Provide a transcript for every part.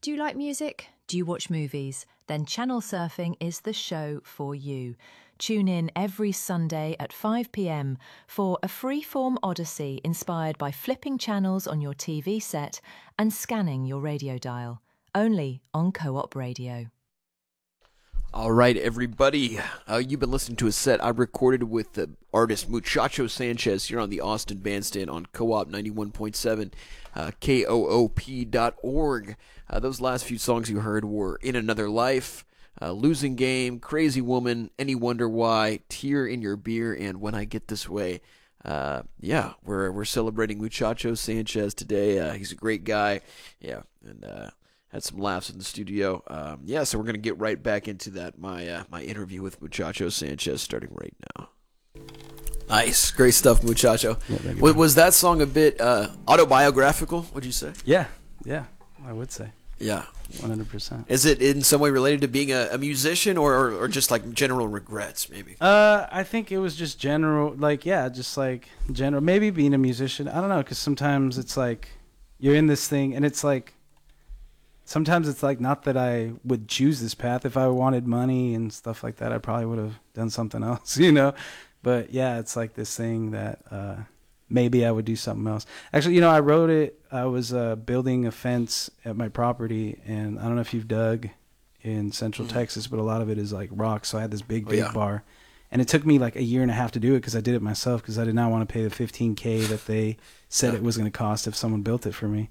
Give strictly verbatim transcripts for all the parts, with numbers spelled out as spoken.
Do you like music? Do you watch movies? Then Channel Surfing is the show for you. Tune in every Sunday at five p m for a freeform odyssey inspired by flipping channels on your T V set and scanning your radio dial. Only on Co-op Radio. All right, everybody. Uh, you've been listening to a set I recorded with the artist Muchacho Sanchez here on the Austin Bandstand on Co-op ninety-one point seven, uh, K O O P dot org. Uh, those last few songs you heard were In Another Life, uh, Losing Game, Crazy Woman, Any Wonder Why, Tear in Your Beer, and When I Get This Way. Uh, yeah, we're we're celebrating Muchacho Sanchez today. Uh, he's a great guy. Yeah, and uh, had some laughs in the studio. Um, yeah, so we're going to get right back into that, my uh, my interview with Muchacho Sanchez, starting right now. Nice. Great stuff, Muchacho. Yeah, was, was that song a bit uh, autobiographical, would you say? Yeah, yeah, I would say. Yeah. one hundred percent. Is it in some way related to being a, a musician or, or, or just like general regrets, maybe? Uh, I think it was just general, like, yeah, just like general, maybe being a musician. I don't know, because sometimes it's like you're in this thing and it's like, sometimes it's like not that I would choose this path. If I wanted money and stuff like that, I probably would have done something else, you know? But yeah, it's like this thing that uh, maybe I would do something else. Actually, you know, I wrote it. I was uh, building a fence at my property, and I don't know if you've dug in Central mm-hmm. Texas, but a lot of it is like rock. So I had this big, big oh, yeah. bar. And it took me like a year and a half to do it because I did it myself because I did not want to pay the fifteen K that they said yeah. it was going to cost if someone built it for me.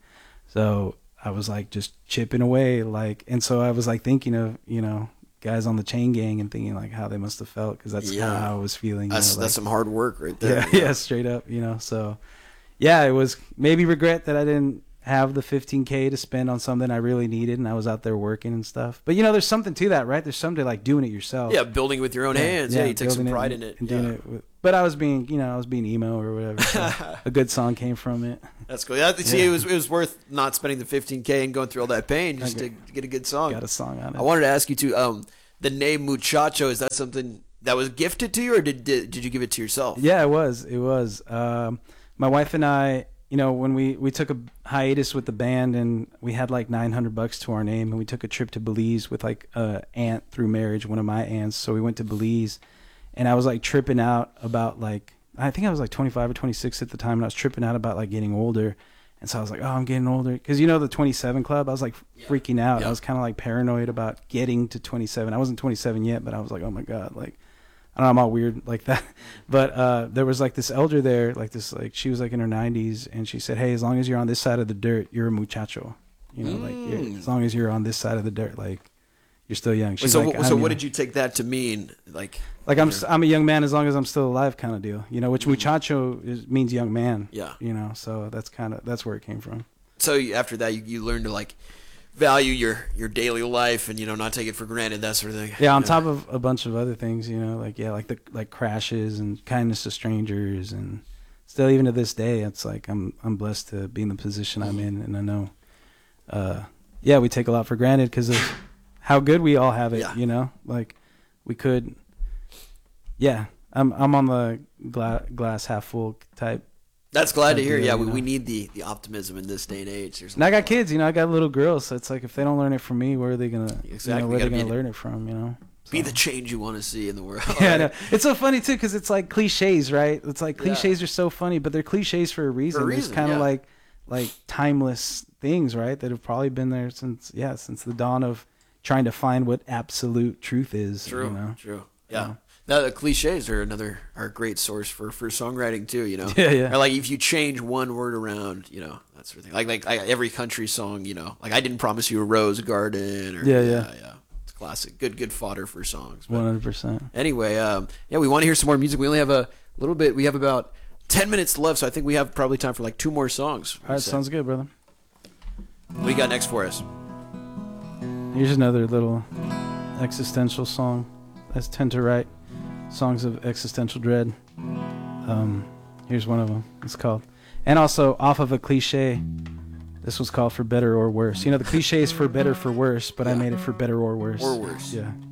So I was like just chipping away, like, and so I was like thinking of, you know, guys on the Chain Gang and thinking like how they must have felt because that's yeah. how I was feeling. That's you know, that's like, some hard work right there. Yeah, yeah, straight up, you know. So, yeah, it was maybe regret that I didn't have the fifteen K to spend on something I really needed, and I was out there working and stuff. But you know, there's something to that, right? There's something to like doing it yourself. Yeah, building with your own yeah, hands. Yeah, yeah, you take some pride in it. And yeah. doing it with, but I was being, you know, I was being emo or whatever. So a good song came from it. That's cool. Yeah, see, yeah. it was it was worth not spending the fifteen K and going through all that pain just to get a good song. Got a song on it. I wanted to ask you too. Um, the name Muchacho, is that something that was gifted to you, or did did, did you give it to yourself? Yeah, it was. It was. Um, my wife and I, you know, when we, we took a hiatus with the band and we had like nine hundred bucks to our name, and we took a trip to Belize with like a aunt through marriage, one of my aunts. So we went to Belize, and I was like tripping out about like, I think I was like twenty-five or twenty-six at the time, and I was tripping out about like getting older. And so I was like, oh, I'm getting older. Because, you know, the twenty-seven Club, I was like yeah. freaking out. Yeah. I was kind of like paranoid about getting to twenty-seven. I wasn't twenty-seven yet, but I was like, oh my God, like, I don't know, I'm all weird like that. But uh, there was like this elder there, like this, like she was like in her nineties, and she said, hey, as long as you're on this side of the dirt, you're a muchacho. You know, mm. like you're, as long as you're on this side of the dirt, like you're still young. She's so, like, so what did you take that to mean? Like, like I'm, I'm a young man as long as I'm still alive, kind of deal. You know, which muchacho is, means young man. Yeah. You know, so that's kind of that's where it came from. So after that, you, you learn to like value your, your daily life and, you know, not take it for granted, that sort of thing. Yeah, on yeah. top of a bunch of other things, you know, like yeah, like the like crashes and kindness to strangers, and still even to this day, it's like I'm I'm blessed to be in the position I'm in, and I know, uh, yeah, we take a lot for granted because of how good we all have it, yeah. you know, like we could, yeah, I'm I'm on the gla- glass half full type. That's glad to hear. Deal, yeah, we, we need the, the optimism in this day and age. There's and I got kids, you know, I got little girls, so it's like if they don't learn it from me, where are they gonna, exactly. you know, where are they gonna be, learn it from, you know? So. Be the change you want to see in the world. Yeah, I know. It's so funny too because it's like cliches, right? It's like cliches yeah. are so funny, but they're cliches for a reason. For a reason, It's kind of yeah. like like timeless things, right? That have probably been there since yeah, since the dawn of trying to find what absolute truth is. True, you know? true. Yeah. yeah. Now, the cliches are another are a great source for, for songwriting too, you know. Yeah, yeah. Or like if you change one word around, you know, that sort of thing. Like like, like every country song, you know, like I Didn't Promise You a Rose Garden. Or, yeah, yeah, yeah, yeah. It's classic. Good good fodder for songs. One hundred percent. Anyway, um, yeah, we want to hear some more music. We only have a little bit. We have about ten minutes left, so I think we have probably time for like two more songs. All right, sounds good, brother. What do you got next for us? Here's another little existential song. I tend to write songs of existential dread. Um, here's one of them. It's called, and also off of a cliche. This was called For Better or Worse. You know, the cliche is for better for worse, but yeah. I made it for better or worse. Or worse. Yeah.